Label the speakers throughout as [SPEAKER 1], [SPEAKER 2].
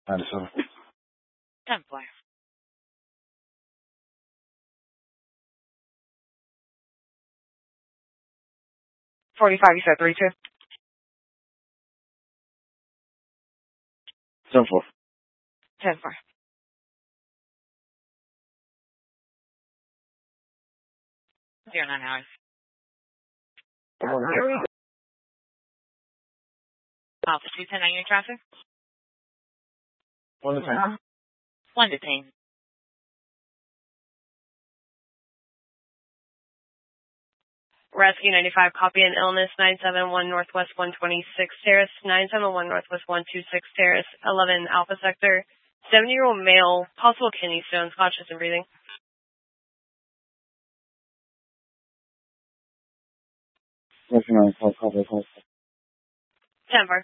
[SPEAKER 1] 97.
[SPEAKER 2] 10-4.
[SPEAKER 3] 45, you said 3-2?
[SPEAKER 1] 10-4.
[SPEAKER 3] 10-4.
[SPEAKER 2] 09 hours. Alpha 210 on your traffic.
[SPEAKER 1] 1 to 10.
[SPEAKER 2] 1 detained.
[SPEAKER 4] Rescue 95, copy an illness, 971 Northwest 126 Terrace, 971 Northwest 126 Terrace, 11 Alpha Sector, 70-year-old male, possible kidney stones, conscious and breathing.
[SPEAKER 1] Rescue 95, copy.
[SPEAKER 4] 10-4.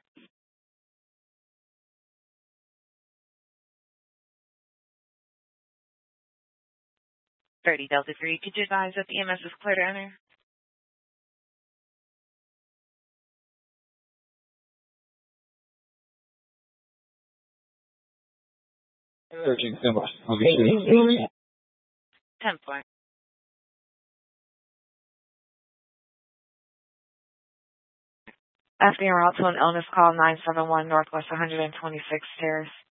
[SPEAKER 2] Delta 3, could you advise that the EMS is clear to enter?
[SPEAKER 1] Okay.
[SPEAKER 2] 10-4.
[SPEAKER 3] Asking route to an illness call 971 Northwest 126 Terrace.